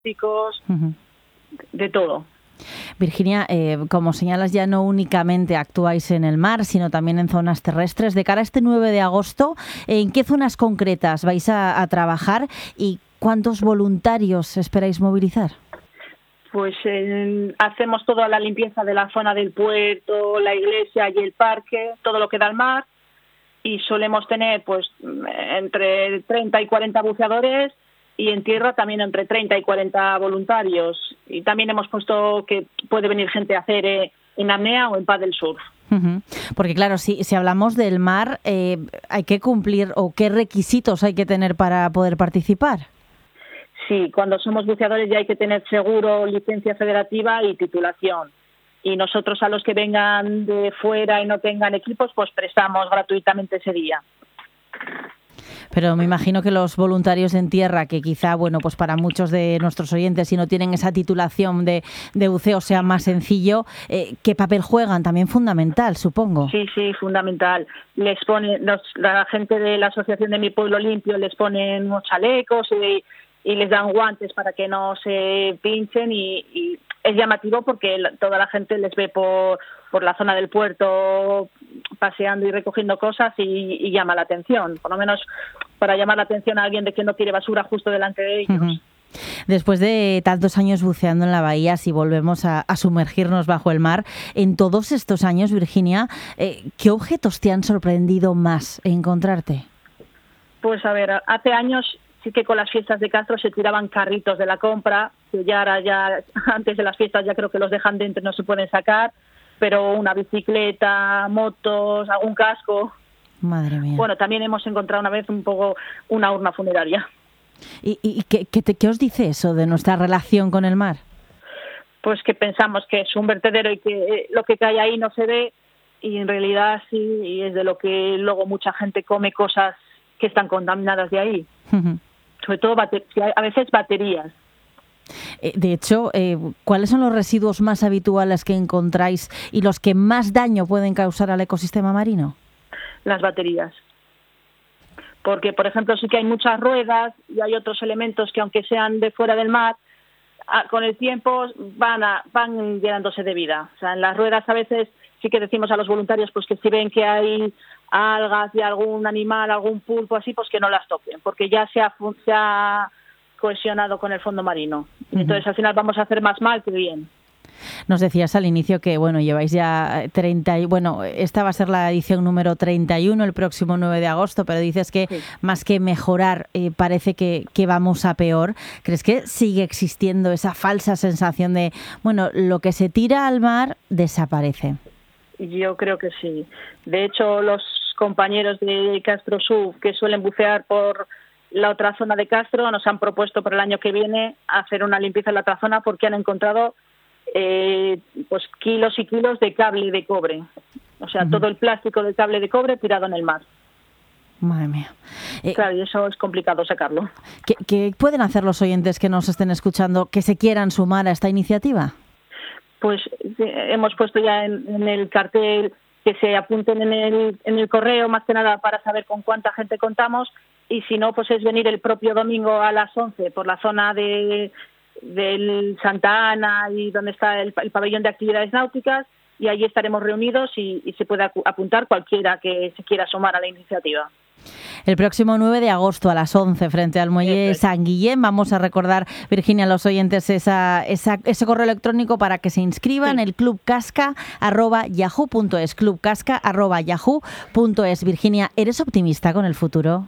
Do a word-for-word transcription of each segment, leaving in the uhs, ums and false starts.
plásticos, Uh-huh. de todo. Virginia, eh, como señalas, ya no únicamente actuáis en el mar, sino también en zonas terrestres. De cara a este nueve de agosto, ¿en qué zonas concretas vais a, a trabajar y cuántos voluntarios esperáis movilizar? Pues eh, hacemos toda la limpieza de la zona del puerto, la iglesia y el parque, todo lo que da al mar, y solemos tener pues entre treinta y cuarenta buceadores, y en tierra también entre treinta y cuarenta voluntarios. Y también hemos puesto que puede venir gente a hacer eh, en apnea o en paddle surf. Uh-huh. Porque claro, si, si hablamos del mar, eh, hay que cumplir, o qué requisitos hay que tener para poder participar. Sí, cuando somos buceadores ya hay que tener seguro, licencia federativa y titulación. Y nosotros a los que vengan de fuera y no tengan equipos, pues prestamos gratuitamente ese día. Pero me imagino que los voluntarios en tierra, que quizá, bueno, pues para muchos de nuestros oyentes, si no tienen esa titulación de, de buceo, sea más sencillo, eh, ¿qué papel juegan? También fundamental, supongo. Sí, sí, fundamental. Les ponen, los, la gente de la Asociación de Mi Pueblo Limpio les ponen unos chalecos y, y les dan guantes para que no se pinchen, y, y es llamativo porque la, toda la gente les ve por, por la zona del puerto paseando y recogiendo cosas y, y llama la atención, por lo menos para llamar la atención a alguien de que no quiere basura justo delante de ellos. Uh-huh. Después de tantos años buceando en la bahía, si volvemos a, a sumergirnos bajo el mar, en todos estos años, Virginia, eh, ¿qué objetos te han sorprendido más encontrarte? Pues a ver, hace años sí que con las fiestas de Castro se tiraban carritos de la compra, que ya ahora ya antes de las fiestas ya creo que los dejan dentro y no se pueden sacar, pero una bicicleta, motos, algún casco. Madre mía. Bueno, también hemos encontrado una vez un poco una urna funeraria. ¿Y, y qué, qué, te, qué os dice eso de nuestra relación con el mar? Pues que pensamos que es un vertedero y que lo que cae ahí no se ve, y en realidad sí, y es de lo que luego mucha gente come cosas que están contaminadas de ahí. Uh-huh. Sobre todo bate- a veces baterías. De hecho, eh, ¿cuáles son los residuos más habituales que encontráis y los que más daño pueden causar al ecosistema marino? Las baterías. Porque, por ejemplo, sí que hay muchas ruedas y hay otros elementos que, aunque sean de fuera del mar, con el tiempo van a, van llenándose de vida. O sea, en las ruedas a veces sí que decimos a los voluntarios pues que si ven que hay algas de algún animal, algún pulpo así, pues que no las toquen, porque ya se ha, se ha cohesionado con el fondo marino. Entonces, al final vamos a hacer más mal que bien. Nos decías al inicio que, bueno, lleváis ya treinta y, bueno, esta va a ser la edición número treinta y uno el próximo nueve de agosto, pero dices que sí, más que mejorar, eh, parece que, que vamos a peor. ¿Crees que sigue existiendo esa falsa sensación de, bueno, lo que se tira al mar desaparece? Yo creo que sí. De hecho, los compañeros de Castro Sur que suelen bucear por la otra zona de Castro nos han propuesto para el año que viene hacer una limpieza en la otra zona porque han encontrado eh, pues kilos y kilos de cable de cobre. O sea, uh-huh. todo el plástico del cable de cobre tirado en el mar. Madre mía. Eh, claro, y eso es complicado sacarlo. ¿qué, ¿Qué pueden hacer los oyentes que nos estén escuchando que se quieran sumar a esta iniciativa? Pues hemos puesto ya en, en el cartel que se apunten en el, en el correo, más que nada para saber con cuánta gente contamos, y si no, pues es venir el propio domingo a las once por la zona de del Santa Ana y donde está el, el pabellón de actividades náuticas, y allí estaremos reunidos y, y se puede apuntar cualquiera que se quiera sumar a la iniciativa. El próximo nueve de agosto a las once frente al muelle San Guillén. Vamos a recordar, Virginia, a los oyentes esa, esa, ese correo electrónico para que se inscriban, sí. el clubcasca arroba yahoo punto es, clubcasca arroba yahoo punto es. Virginia, ¿eres optimista con el futuro?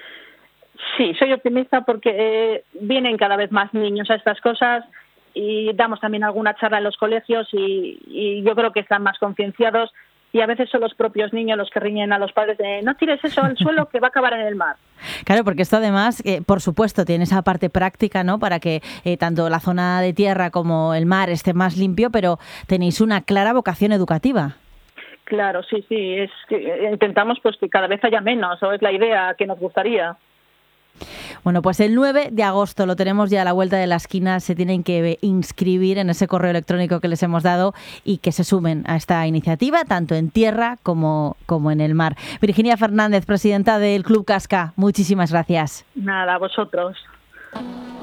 Sí, soy optimista porque eh, vienen cada vez más niños a estas cosas y damos también alguna charla en los colegios y, y yo creo que están más concienciados. Y a veces son los propios niños los que riñen a los padres de no tires eso al suelo que va a acabar en el mar. Claro, porque esto además, eh, por supuesto, tiene esa parte práctica, ¿no? Para que eh, tanto la zona de tierra como el mar esté más limpio, pero tenéis una clara vocación educativa. Claro, sí, sí. Es que intentamos pues que cada vez haya menos, o es la idea que nos gustaría. Bueno, pues el nueve de agosto lo tenemos ya a la vuelta de la esquina. Se tienen que inscribir en ese correo electrónico que les hemos dado y que se sumen a esta iniciativa, tanto en tierra como, como en el mar. Virginia Fernández, presidenta del Club Casca, muchísimas gracias. Nada, a vosotros.